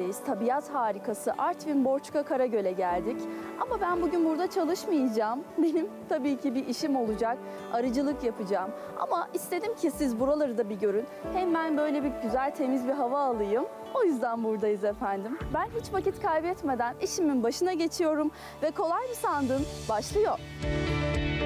Köyü'ndeyiz. Tabiat harikası Artvin Borçka Karagöl'e geldik. Ama ben bugün burada çalışmayacağım. Benim tabii ki bir işim olacak. Arıcılık yapacağım. Ama istedim ki siz buraları da bir görün. Hem ben böyle bir güzel temiz bir hava alayım. O yüzden buradayız efendim. Ben hiç vakit kaybetmeden işimin başına geçiyorum ve kolay mı sandın? Başlıyor.